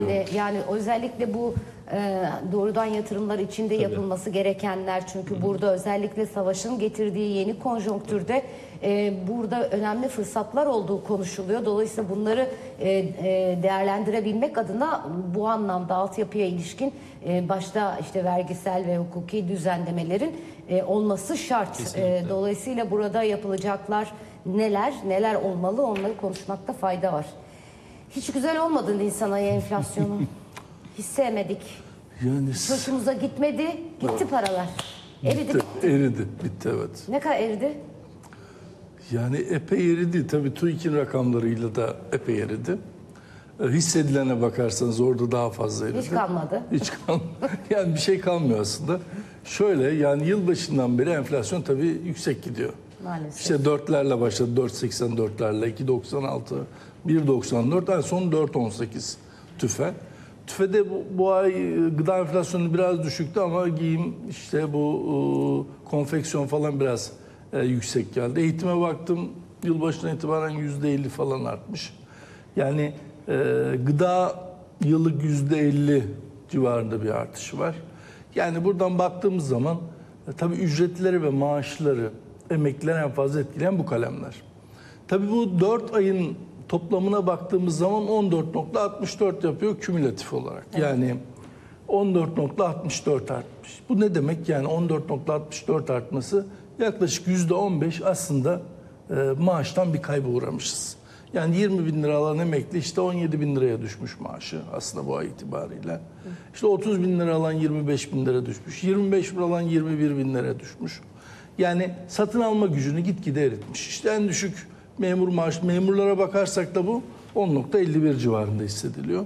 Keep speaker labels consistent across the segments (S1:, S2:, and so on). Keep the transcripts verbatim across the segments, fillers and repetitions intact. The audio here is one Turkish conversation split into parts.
S1: Yani özellikle bu e, doğrudan yatırımlar içinde
S2: Tabii.
S1: yapılması gerekenler, çünkü Hı-hı. burada özellikle savaşın getirdiği yeni konjonktürde e, burada önemli fırsatlar olduğu konuşuluyor. Dolayısıyla bunları e, e, değerlendirebilmek adına bu anlamda altyapıya ilişkin e, başta işte vergisel ve hukuki düzenlemelerin e, olması şart. E, dolayısıyla burada yapılacaklar neler neler olmalı, onları konuşmakta fayda var. Hiç güzel olmadı Nisan ayı enflasyonu. Hiç sevmedik.
S2: Yani
S1: Hiç hoşumuza gitmedi. Gitti evet. Paralar. Eridi.
S2: Bitti, eridi. Bitti evet.
S1: Ne kadar eridi?
S2: Yani epey eridi. Tabii TÜİK'in rakamlarıyla da epey eridi. Hissedilene bakarsanız orada daha fazla eridi.
S1: Hiç kalmadı.
S2: Hiç kalmadı. Yani bir şey kalmıyor aslında. Şöyle, yani yılbaşından beri enflasyon tabii yüksek gidiyor.
S1: Maalesef.
S2: İşte dörtlerle başladı. dört seksen dörtlerle, iki doksan altı, bir doksan dört, en son dört on sekiz tüfe. Tüfede bu, bu ay gıda enflasyonu biraz düşüktü ama giyim, işte bu e, konfeksiyon falan biraz e, yüksek geldi. Eğitime baktım, yılbaşından itibaren yüzde elli falan artmış. Yani e, gıda yıllık yüzde elli civarında bir artış var. Yani buradan baktığımız zaman e, tabii ücretleri ve maaşları, emeklileri en fazla etkileyen bu kalemler. Tabii bu dört ayın toplamına baktığımız zaman on dört nokta altmış dört yapıyor kümülatif olarak. Evet. Yani on dört nokta altmış dört artmış. Bu ne demek? Yani on dört nokta altmış dört artması yaklaşık yüzde on beş aslında e, maaştan bir kayba uğramışız. Yani yirmi bin lira alan emekli işte on yedi bin liraya düşmüş maaşı aslında bu ay itibariyle. İşte otuz bin lira alan yirmi beş bin lira düşmüş. yirmi beş bin lira alan yirmi bir bin lira düşmüş. Yani satın alma gücünü gitgide eritmiş. İşte en düşük memur maaş, memurlara bakarsak da bu on nokta elli bir civarında hissediliyor.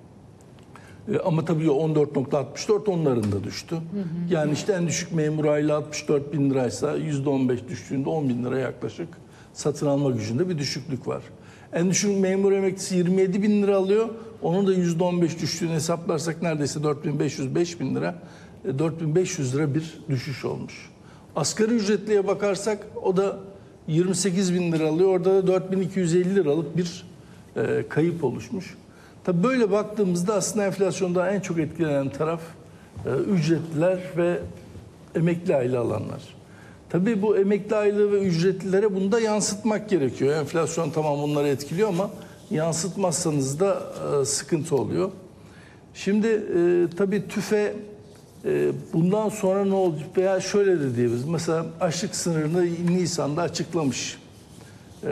S2: E, ama tabii on dört nokta altmış dört onların da düştü. Hı hı. Yani işte en düşük memur aylığı altmış dört bin liraysa yüzde on beş düştüğünde on bin lira yaklaşık satın alma gücünde bir düşüklük var. En düşük memur emeklisi yirmi yedi bin lira alıyor. Onun da yüzde on beş düştüğünü hesaplarsak neredeyse dört bin beş yüz beş bin lira, e, dört bin beş yüz lira bir düşüş olmuş. Asgari ücretliye bakarsak o da yirmi sekiz bin lira alıyor. Orada da dört bin iki yüz elli liralık bir e, kayıp oluşmuş. Tabii böyle baktığımızda aslında enflasyondan en çok etkilenen taraf e, ücretliler ve emekli aylığı alanlar. Tabii bu emekli aylığı ve ücretlilere bunu da yansıtmak gerekiyor. Enflasyon tamam onları etkiliyor ama yansıtmazsanız da e, sıkıntı oluyor. Şimdi e, tabii tüfe e, bundan sonra ne olacak veya şöyle de diyebiliriz. Mesela açlık sınırını Nisan'da açıklamış e,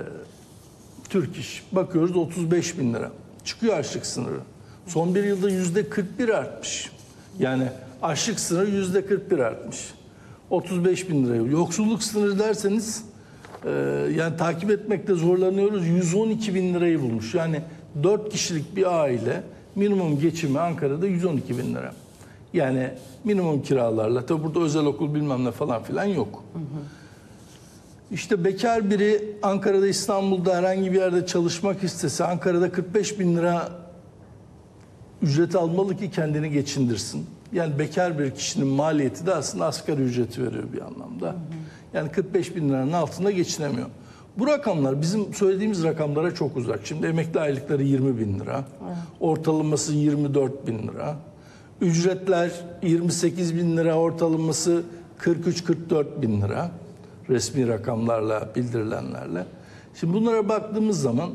S2: Türk İş. Bakıyoruz otuz beş bin lira. Çıkıyor açlık sınırı. Son bir yılda yüzde kırk bir artmış. Yani açlık sınırı yüzde kırk bir artmış. otuz beş bin lira. Yoksulluk sınırı derseniz e, yani takip etmekte zorlanıyoruz. yüz on iki bin lirayı bulmuş. Yani dört kişilik bir aile minimum geçimi Ankara'da yüz on iki bin lira. Yani minimum kiralarla. Tabi burada özel okul bilmem ne falan filan yok. Hı hı. İşte bekar biri Ankara'da, İstanbul'da herhangi bir yerde çalışmak istese Ankara'da kırk beş bin lira ücret almalı ki kendini geçindirsin. Yani bekar bir kişinin maliyeti de aslında asgari ücreti veriyor bir anlamda. Hı hı. Yani kırk beş bin liranın altında geçinemiyor. Bu rakamlar bizim söylediğimiz rakamlara çok uzak. Şimdi emekli aylıkları yirmi bin lira. Evet. Ortalaması yirmi dört bin lira. Ücretler yirmi sekiz bin lira, ortalaması kırk üç kırk dört bin lira. Resmi rakamlarla, bildirilenlerle. Şimdi bunlara baktığımız zaman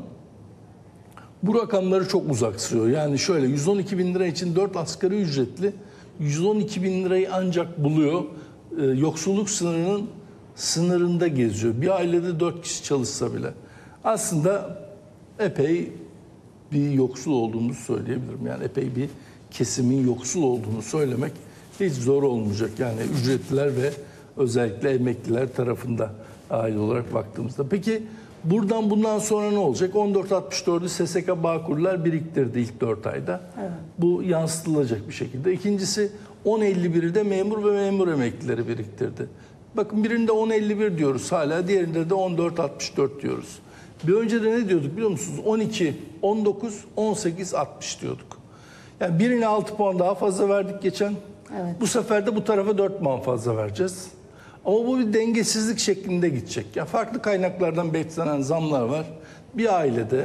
S2: bu rakamları çok uzaksıyor. Yani şöyle yüz on iki bin lira için dört asgari ücretli yüz on iki bin lirayı ancak buluyor. Ee, yoksulluk sınırının sınırında geziyor. Bir ailede dört kişi çalışsa bile. Aslında epey bir yoksul olduğumuzu söyleyebilirim. Yani epey bir kesimin yoksul olduğunu söylemek hiç zor olmayacak. Yani ücretliler ve özellikle emekliler tarafında aile olarak baktığımızda. Peki buradan bundan sonra ne olacak? on dört altmış dördü S S K Bağkurlar biriktirdi ilk dört ayda. Evet. Bu yansıtılacak bir şekilde. İkincisi on elli biri de memur ve memur emeklileri biriktirdi. Bakın birinde on elli bir diyoruz hala, diğerinde de on dört altmış dört diyoruz. Bir önce de ne diyorduk biliyor musunuz? on iki, on dokuz, on sekiz, altmış diyorduk. Yani birine altı puan daha fazla verdik geçen. Evet. Bu sefer de bu tarafa dört puan fazla vereceğiz. Ama bu bir dengesizlik şeklinde gidecek. Yani farklı kaynaklardan beklenen zamlar var. Bir ailede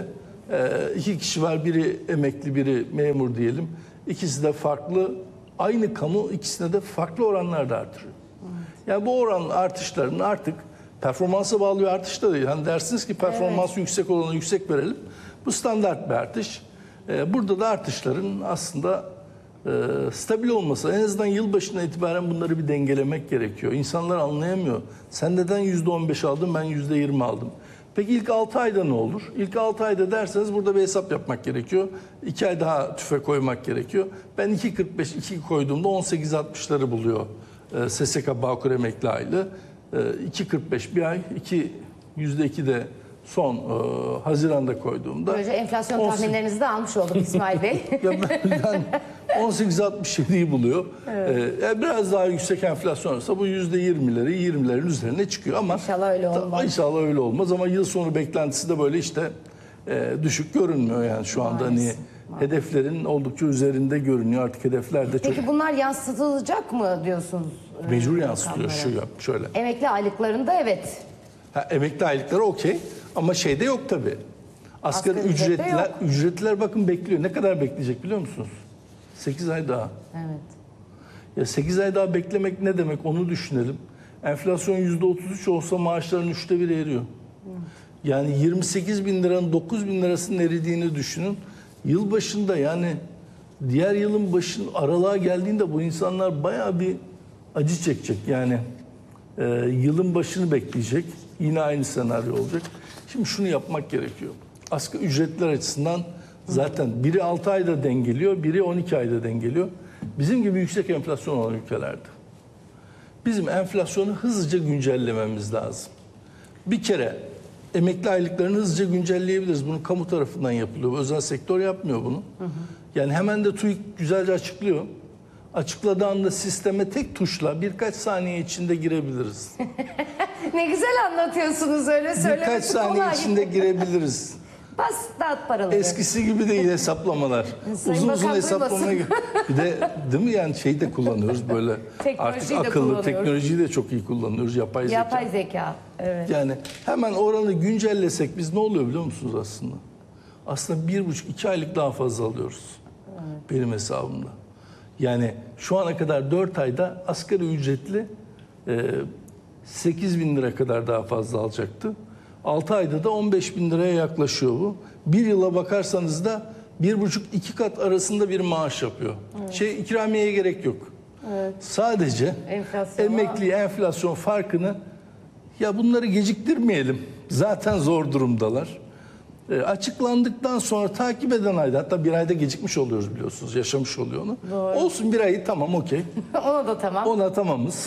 S2: Ee, iki kişi var, biri emekli, biri memur diyelim. İkisi de farklı, aynı kamu ikisine de farklı oranlarda artırıyor. Yani bu oran artışlarının artık performansa bağlı bir artış da değil. Hani dersiniz ki performansı evet. yüksek olana yüksek verelim. Bu standart bir artış. Ee, burada da artışların aslında e, stabil olması, en azından yılbaşından itibaren bunları bir dengelemek gerekiyor. İnsanlar anlayamıyor. Sen neden yüzde on beş aldın, ben yüzde yirmi aldım. Peki ilk altı ayda ne olur? İlk altı ayda derseniz burada bir hesap yapmak gerekiyor. iki ay daha tüfe koymak gerekiyor. Ben iki kırk beş, iki koyduğumda on sekiz altmışları buluyor e, S S K Bağkur emekli aylığı. E, iki kırk beş bir ay, iki, yüzde iki de son e, Haziran'da koyduğumda.
S1: Böylece enflasyon on sekiz tahminlerinizi de almış olduk İsmail Bey.
S2: Yani on sekiz altmış yediyi buluyor. Evet. Ee, biraz daha yüksek enflasyon olursa bu yüzde yirmileri, yirmilerin üzerine çıkıyor ama
S1: İnşallah öyle olmaz.
S2: İnşallah öyle olmaz ama yıl sonu beklentisi de böyle işte e, düşük görünmüyor yani şu anda hani hedeflerin oldukça üzerinde görünüyor. Artık hedefler de çok.
S1: Peki bunlar yansıtılacak mı diyorsunuz?
S2: Mecbur yansıtılıyor şu yap şöyle.
S1: Emekli aylıklarında evet.
S2: Ha, emekli aylıkları okey ama şeyde yok tabii. Asgari ücretliler, ücretliler bakın bekliyor. Ne kadar bekleyecek biliyor musunuz? sekiz ay daha.
S1: Evet.
S2: Ya sekiz ay daha beklemek ne demek onu düşünelim. Enflasyon yüzde otuz üç olsa maaşların üçte biri eriyor. Yani yirmi sekiz bin liranın dokuz bin lirasının eridiğini düşünün. Yıl başında yani diğer yılın başın aralığa geldiğinde bu insanlar bayağı bir acı çekecek. Yani e, yılın başını bekleyecek. Yine aynı senaryo olacak. Şimdi şunu yapmak gerekiyor. Asgari ücretler açısından zaten biri altı ayda dengeliyor, biri on iki ayda dengeliyor. Bizim gibi yüksek enflasyon olan ülkelerde. Bizim enflasyonu hızlıca güncellememiz lazım. Bir kere emekli aylıklarını hızlıca güncelleyebiliriz. Bunu kamu tarafından yapılıyor. Özel sektör yapmıyor bunu. Hı hı. Yani hemen de TÜİK güzelce açıklıyor. Açıkladığı anda sisteme tek tuşla birkaç saniye içinde girebiliriz.
S1: Ne güzel anlatıyorsunuz öyle söylemesi
S2: Birkaç saniye
S1: kolay.
S2: içinde girebiliriz.
S1: Bas dağıt paraları.
S2: Eskisi gibi değil hesaplamalar. uzun uzun hesaplamaya bir de değil mi yani şeyi de kullanıyoruz böyle artık akıllı teknolojiyi de çok iyi kullanıyoruz. Yapay zeka.
S1: Yapay zeka. Evet.
S2: Yani hemen oranı güncellesek biz ne oluyor biliyor musunuz aslında? Aslında bir buçuk iki aylık daha fazla alıyoruz. Evet. Benim hesabımda. Yani şu ana kadar dört ayda asgari ücretli sekiz bin lira kadar daha fazla alacaktı. altı ayda da on beş bin liraya yaklaşıyor bu. Bir yıla bakarsanız da bir buçuk iki kat arasında bir maaş yapıyor. Evet. Şey ikramiyeye gerek yok. Evet. Sadece enflasyon emekli enflasyon farkını ya bunları geciktirmeyelim. Zaten zor durumdalar. E, açıklandıktan sonra takip eden ayda hatta bir ayda gecikmiş oluyoruz biliyorsunuz. Yaşamış oluyor onu. Doğru. Olsun bir ayı tamam okey.
S1: Ona da tamam.
S2: Ona tamamız.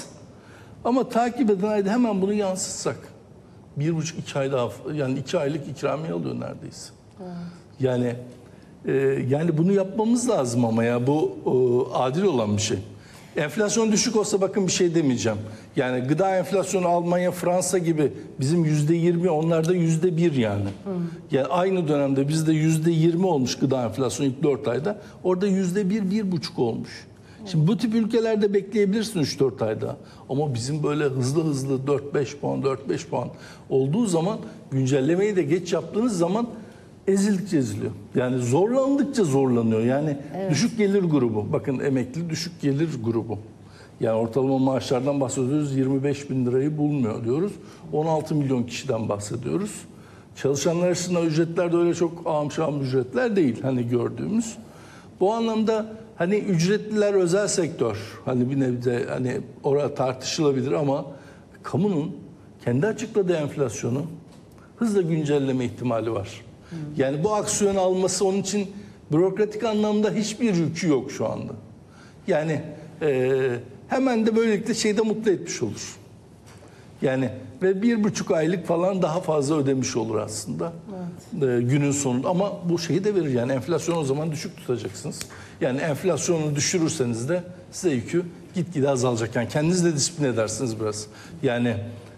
S2: Ama takip eden ayda hemen bunu yansıtsak. Bir buçuk iki ay daha yani iki aylık ikramiye alıyor neredeyse. Evet. Yani e, yani bunu yapmamız lazım ama ya bu e, adil olan bir şey. Enflasyon düşük olsa bakın bir şey demeyeceğim. Yani gıda enflasyonu Almanya, Fransa gibi bizim yüzde yirmi onlarda yüzde bir yani. Hı. Yani aynı dönemde bizde yüzde yirmi olmuş gıda enflasyonu ilk dört ayda. Orada yüzde bir, bir buçuk olmuş. Şimdi bu tip ülkelerde bekleyebilirsin üç dört ayda. Ama bizim böyle hızlı hızlı dört beş puan, dört beş puan olduğu zaman güncellemeyi de geç yaptığınız zaman ezildikçe eziliyor. Yani zorlandıkça zorlanıyor. Yani evet. Düşük gelir grubu. Bakın emekli düşük gelir grubu. Yani ortalama maaşlardan bahsediyoruz. yirmi beş bin lirayı bulmuyor diyoruz. on altı milyon kişiden bahsediyoruz. Çalışanlar açısından ücretler de öyle çok ağam şahım ücretler değil. Hani gördüğümüz. Bu anlamda hani ücretliler özel sektör. Hani bir nebze hani orada tartışılabilir ama kamunun kendi açıkladığı enflasyonu hızla güncelleme ihtimali var. Hmm. Yani bu aksiyon alması onun için bürokratik anlamda hiçbir yükü yok şu anda. Yani e, hemen de böylelikle şeyde mutlu etmiş olur. Yani ve bir buçuk aylık falan daha fazla ödemiş olur aslında evet. e, günün sonunda. Ama bu şeyi de verir yani enflasyonu o zaman düşük tutacaksınız. Yani enflasyonu düşürürseniz de size yükü gitgide azalacak. Yani kendiniz de disiplin edersiniz biraz. Yani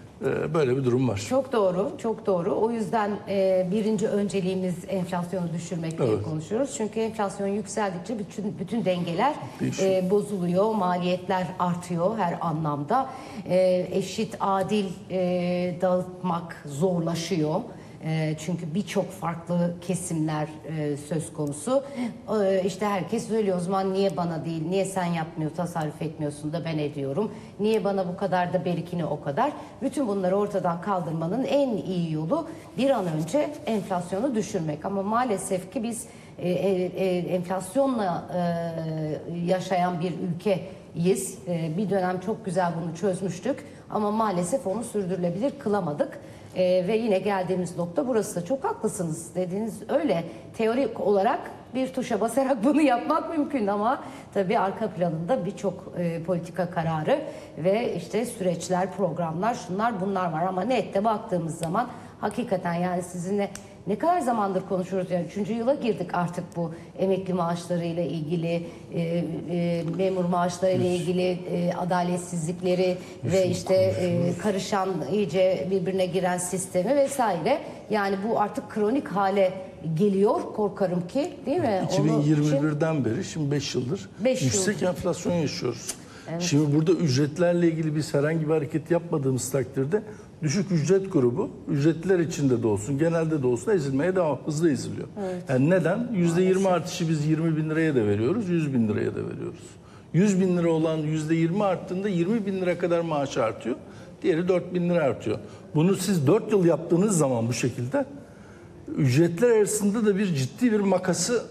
S2: e, böyle bir durum var.
S1: Çok doğru, çok doğru. O yüzden e, birinci önceliğimiz enflasyonu düşürmek diye evet. konuşuyoruz. Çünkü enflasyon yükseldikçe bütün bütün dengeler e, bozuluyor, maliyetler artıyor her anlamda. E, eşit, adil e, dağıtmak zorlaşıyor. E, çünkü birçok farklı kesimler e, söz konusu. E, işte herkes söylüyor, o zaman niye bana değil, niye sen yapmıyor, tasarruf etmiyorsun da ben ediyorum, niye bana bu kadar da berikine o kadar. Bütün bunları ortadan kaldırmanın en iyi yolu bir an önce enflasyonu düşürmek. Ama maalesef ki biz e, e, enflasyonla e, yaşayan bir ülkeyiz. E, bir dönem çok güzel bunu çözmüştük ama maalesef onu sürdürülebilir kılamadık. Ee, ve yine geldiğimiz nokta burası. Çok haklısınız dediğiniz öyle. Teorik olarak bir tuşa basarak bunu yapmak mümkün ama tabii arka planında birçok e, politika kararı ve işte süreçler, programlar, şunlar bunlar var. Ama nette baktığımız zaman hakikaten yani sizinle ne kadar zamandır konuşuyoruz, yani üçüncü yıla girdik artık bu emekli maaşları ile ilgili, e, e, memur maaşları ile ilgili e, adaletsizlikleri ve işte e, karışan, iyice birbirine giren sistemi vesaire. Yani bu artık kronik hale geliyor korkarım ki, değil mi?
S2: iki bin yirmi birden beri şimdi beş yıldır
S1: beş
S2: yüksek
S1: yıl.
S2: enflasyon yaşıyoruz.
S1: Evet.
S2: Şimdi burada ücretlerle ilgili biz herhangi bir hareket yapmadığımız takdirde düşük ücret grubu, ücretliler içinde de olsun, genelde de olsun ezilmeye devam, hızlı eziliyor.
S1: Evet.
S2: Yani neden? yüzde yirmi artışı biz yirmi bin liraya da veriyoruz, yüz bin liraya da veriyoruz. yüz bin lira olan yüzde yirmi arttığında yirmi bin lira kadar maaş artıyor. Diğeri dört bin lira artıyor. Bunu siz dört yıl yaptığınız zaman bu şekilde ücretler arasında da bir ciddi bir makası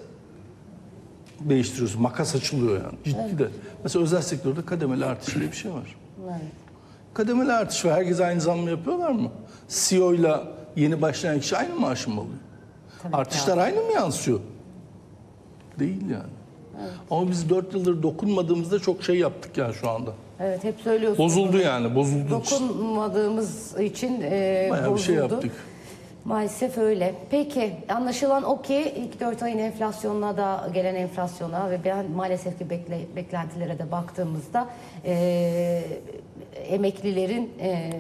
S2: değiştiriyorsun. Makas açılıyor yani. Ciddi evet. de. Mesela özel sektörde kademeli artış diye bir şey var.
S1: Evet.
S2: Kademeli artış var. Herkes aynı zam mı yapıyorlar mı? C E O ile yeni başlayan kişi aynı maaşı mı alıyor? Tabii Artışlar abi. aynı mı yansıyor? Değil yani. Evet. Ama biz dört yıldır dokunmadığımızda çok şey yaptık yani şu anda.
S1: Evet, hep söylüyorsunuz.
S2: Bozuldu yani, bozuldu.
S1: Dokunmadığımız için e,
S2: bayağı
S1: bozuldu.
S2: bir şey yaptık.
S1: Maalesef öyle. Peki, anlaşılan o ki ilk dört ayın enflasyonuna da gelen enflasyona ve ben maalesef ki bekle, beklentilere de baktığımızda e, emeklilerin e,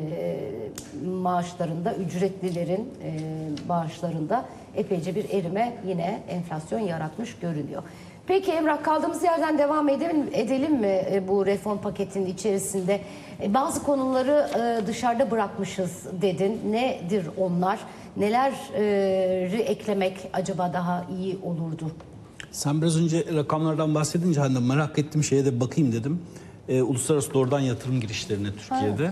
S1: maaşlarında, ücretlilerin e, maaşlarında epeyce bir erime yine enflasyon yaratmış görünüyor. Peki Emrah, kaldığımız yerden devam edelim, edelim mi bu reform paketinin içerisinde? Bazı konuları dışarıda bırakmışız dedin. Nedir onlar? Neleri eklemek acaba daha iyi olurdu?
S3: Sen biraz önce rakamlardan bahsedince hani merak ettiğim şeye de bakayım dedim. Ee, uluslararası doğrudan yatırım girişlerine Türkiye'de.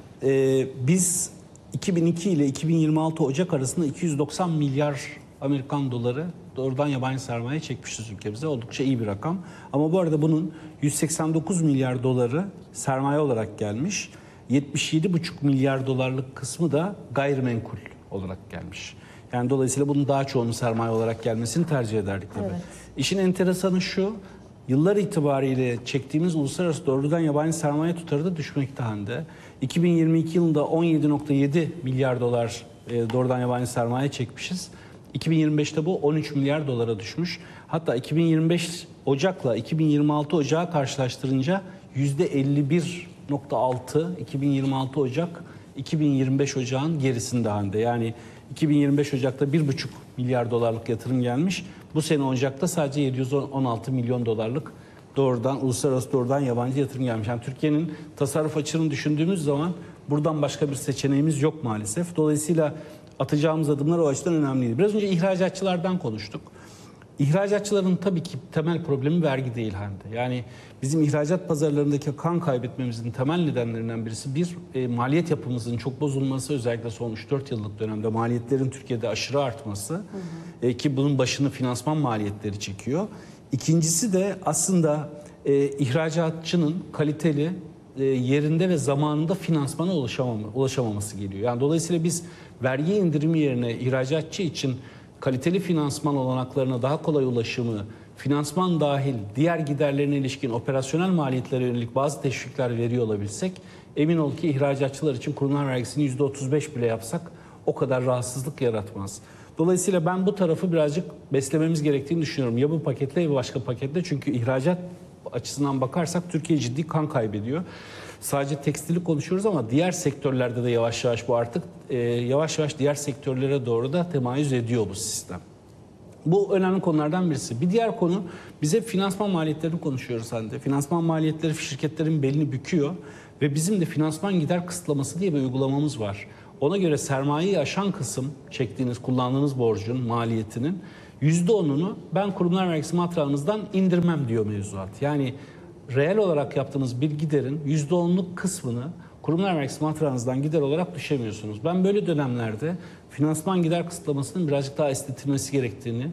S3: Ee, biz iki bin iki ile iki bin yirmi altı Ocak arasında iki yüz doksan milyar Amerikan doları doğrudan yabancı sermaye çekmişiz ülkemize. Oldukça iyi bir rakam. Ama bu arada bunun yüz seksen dokuz milyar doları sermaye olarak gelmiş. yetmiş yedi buçuk milyar dolarlık kısmı da gayrimenkul olarak gelmiş. Yani dolayısıyla bunun daha çoğunun sermaye olarak gelmesini tercih ederdik tabii. Evet. İşin enteresanı şu, yıllar itibariyle çektiğimiz uluslararası doğrudan yabancı sermaye tutarı da düşmekte halde. iki bin yirmi iki yılında on yedi nokta yedi milyar dolar doğrudan yabancı sermaye çekmişiz. iki bin yirmi beşte bu on üç milyar dolara düşmüş. Hatta iki bin yirmi beş Ocak'la iki bin yirmi altı Ocak'ı karşılaştırınca yüzde elli bir nokta altı iki bin yirmi altı Ocak iki bin yirmi beş Ocak'ın gerisinde halde. Yani iki bin yirmi beş Ocak'ta bir buçuk milyar dolarlık yatırım gelmiş. Bu sene Ocak'ta sadece yedi yüz on altı milyon dolarlık doğrudan uluslararası doğrudan yabancı yatırım gelmiş. Yani Türkiye'nin tasarruf açığını düşündüğümüz zaman buradan başka bir seçeneğimiz yok maalesef. Dolayısıyla atacağımız adımlar o açıdan önemliydi. Biraz önce ihracatçılardan konuştuk. İhracatçıların tabii ki temel problemi vergi değil Hande. Yani bizim ihracat pazarlarındaki kan kaybetmemizin temel nedenlerinden birisi bir e, maliyet yapımızın çok bozulması, özellikle son üç dört yıllık dönemde maliyetlerin Türkiye'de aşırı artması, hı hı. E, ki bunun başını finansman maliyetleri çekiyor. İkincisi de aslında e, ihracatçının kaliteli, e, yerinde ve zamanında finansmana ulaşamama, ulaşamaması geliyor. Yani dolayısıyla biz vergi indirimi yerine ihracatçı için kaliteli finansman olanaklarına daha kolay ulaşımı, finansman dahil diğer giderlerine ilişkin operasyonel maliyetlere yönelik bazı teşvikler veriyor olabilsek, emin ol ki ihracatçılar için kurumlar vergisini yüzde otuz beş bile yapsak o kadar rahatsızlık yaratmaz. Dolayısıyla ben bu tarafı birazcık beslememiz gerektiğini düşünüyorum. Ya bu paketle ya başka paketle, çünkü ihracat açısından bakarsak Türkiye ciddi kan kaybediyor. Sadece tekstili konuşuyoruz ama diğer sektörlerde de yavaş yavaş bu artık e, yavaş yavaş diğer sektörlere doğru da temayüz ediyor bu sistem. Bu önemli konulardan birisi. Bir diğer konu, bize finansman maliyetlerini konuşuyoruz Hande. Finansman maliyetleri şirketlerin belini büküyor ve bizim de finansman gider kısıtlaması diye bir uygulamamız var. Ona göre sermayeyi aşan kısım çektiğiniz, kullandığınız borcun maliyetinin yüzde onunu ben kurumlar vergisi matrağınızdan indirmem diyor mevzuat. Yani reel olarak yaptığınız bir giderin yüzde onluk kısmını kurumlar vergisi matrağınızdan gider olarak düşemiyorsunuz. Ben böyle dönemlerde finansman gider kısıtlamasının birazcık daha esnetilmesi gerektiğini